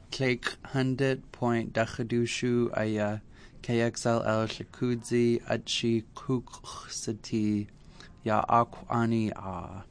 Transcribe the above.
Clake 100.Dakadushu Aya KXLL Shakudzi Achi Kuksati Ya Akwani A.